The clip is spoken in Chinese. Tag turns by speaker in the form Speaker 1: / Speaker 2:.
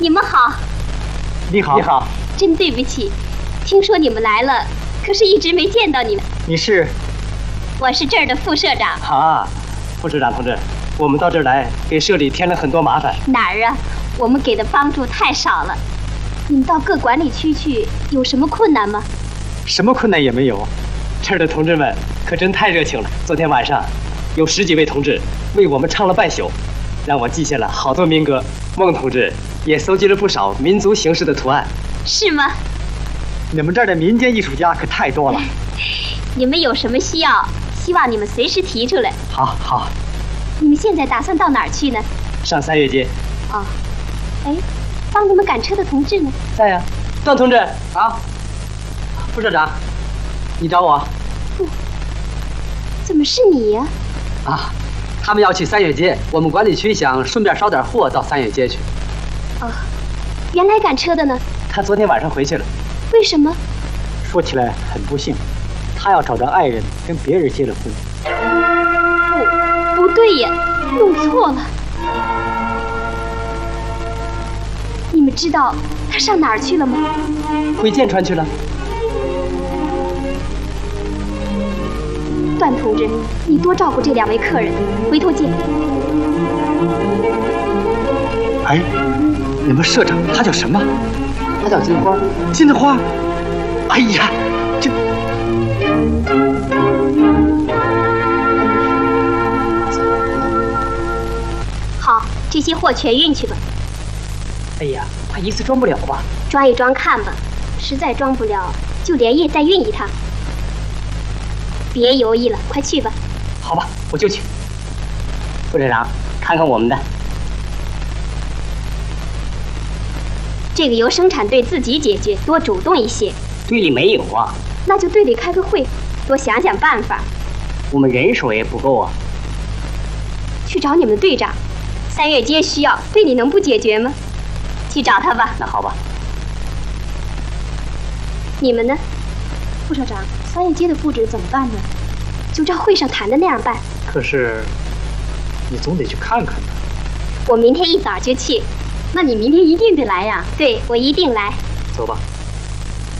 Speaker 1: 你们好。
Speaker 2: 你好，你好。
Speaker 1: 真对不起，听说你们来了，可是一直没见到你们。
Speaker 2: 你是？
Speaker 1: 我是这儿的副社长。
Speaker 2: 啊，副社长同志，我们到这儿来给社里添了很多麻烦。
Speaker 1: 哪儿啊？我们给的帮助太少了。你们到各管理区去，有什么困难吗？
Speaker 2: 什么困难也没有。这儿的同志们可真太热情了。昨天晚上，有10几位同志为我们唱了半宿，让我记下了好多民歌。孟同志也搜集了不少民族形式的图案。
Speaker 1: 是吗？
Speaker 2: 你们这儿的民间艺术家可太多了。
Speaker 1: 你们有什么需要，希望你们随时提出来。
Speaker 2: 好，好。
Speaker 1: 你们现在打算到哪儿去呢？
Speaker 2: 上3月街。
Speaker 1: 哦，哎，帮你们赶车的同志呢？
Speaker 2: 在呀。段同志啊，副社长，你找我？
Speaker 1: 不，怎么是你呀？
Speaker 3: 啊，他们要去3月街，我们管理区想顺便捎点货到3月街去。
Speaker 1: 哦，原来赶车的呢？
Speaker 2: 他昨天晚上回去了。
Speaker 1: 为什么？
Speaker 2: 说起来很不幸，他要找着爱人跟别人结了婚。
Speaker 1: 不对呀，弄错了。你们知道他上哪儿去了吗？
Speaker 2: 回剑川去了。
Speaker 1: 段同志，你多照顾这2位客人，回头见。
Speaker 2: 哎，你们社长他叫什么？
Speaker 3: 他叫金花。
Speaker 2: 金花？哎呀，这……
Speaker 1: 好，这些货全运去吧。
Speaker 2: 哎呀，怕一次装不了吧？
Speaker 1: 装一装看吧，实在装不了，就连夜再运一趟。别犹豫了，快去吧。
Speaker 2: 好吧，我就去。副社长，看看我们的。
Speaker 1: 这个由生产队自己解决，多主动一些。
Speaker 2: 队里没有啊。
Speaker 1: 那就队里开个会，多想想办法。
Speaker 2: 我们人手也不够啊。
Speaker 1: 去找你们的队长，3月街需要，队里能不解决吗？去找他吧。
Speaker 2: 那好吧。
Speaker 1: 你们呢？副社长，3月街的布置怎么办呢？就照会上谈的那样办。
Speaker 2: 可是，你总得去看看呢。
Speaker 1: 我明天一早就去。那你明天一定得来呀？对，我一定来。
Speaker 2: 走吧。